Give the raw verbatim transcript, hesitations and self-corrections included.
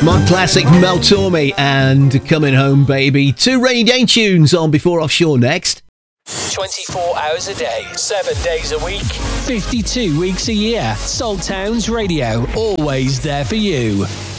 Mod Classic, Mel Tormey and Coming Home Baby. Two Rainy Day tunes on Before Offshore next. twenty-four hours a day, seven days a week, fifty-two weeks a year. Salt Towns Radio, always there for you.